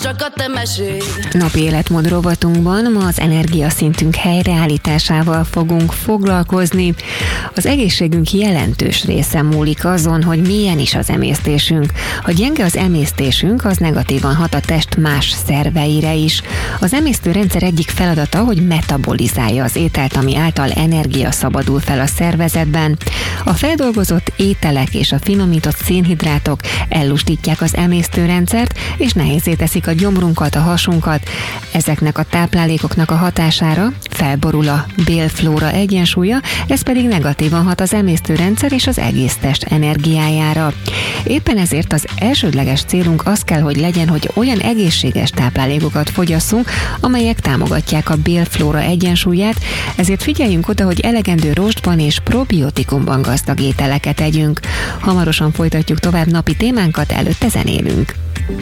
csak a te meséd. Napi életmód rovatunkban ma az energiaszintünk helyreállításával fogunk foglalkozni. Az egészségünk jelentős része múlik azon, hogy milyen is az emésztésünk. Ha gyenge az emésztésünk, az negatívan hat a test más szerveire is. Az emésztőrendszer egyik feladata, hogy metabolizálja az ételt, ami által energia szabadul fel a szervezetben. A feldolgozott ételek és a finomított szénhidrátok ellustítják az emésztőrendszert, és nehézzé teszik a gyomrunkat, a hasunkat. Ezeknek a táplálékoknak a hatására felborul a bélflóra egyensúlya, ez pedig negatívan hat az emésztőrendszer és az egész test energiájára. Éppen ezért az elsődleges célunk az kell, hogy legyen, hogy olyan egészséges táplálékokat fogyasszunk, amelyek támogatják a bélflóra egyensúlyát, ezért figyeljünk oda, hogy elegendő rostban és probiotikumban gazdag ételeket együnk. Hamarosan folytatjuk tovább napi témánkat, előtte zenélünk.